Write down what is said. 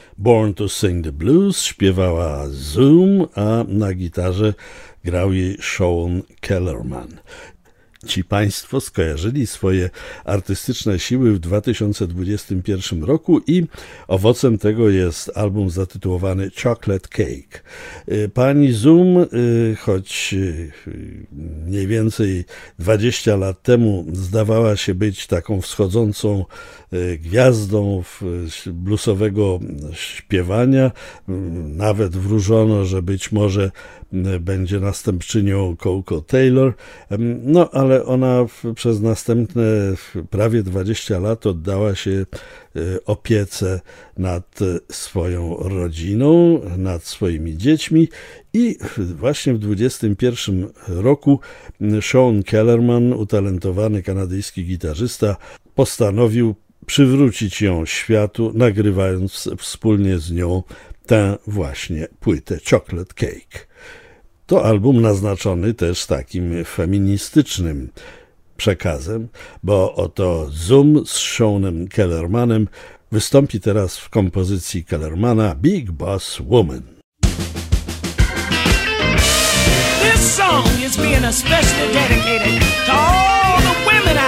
Born to Sing the Blues śpiewała Zoom, a na gitarze grał jej Sean Kellerman. Ci państwo skojarzyli swoje artystyczne siły w 2021 roku i owocem tego jest album zatytułowany Chocolate Cake. Pani Zoom, choć mniej więcej 20 lat temu zdawała się być taką wschodzącą gwiazdą bluesowego śpiewania, nawet wróżono, że być może będzie następczynią Coco Taylor, no ale ona przez następne prawie 20 lat oddała się opiece nad swoją rodziną, nad swoimi dziećmi i właśnie w 21 roku Sean Kellerman, utalentowany kanadyjski gitarzysta, postanowił przywrócić ją światu, nagrywając wspólnie z nią tę właśnie płytę Chocolate Cake. To album naznaczony też takim feministycznym przekazem, bo oto Zoom z Seanem Kellermanem wystąpi teraz w kompozycji Kellermana Big Boss Woman. This song is being especially dedicated to all the women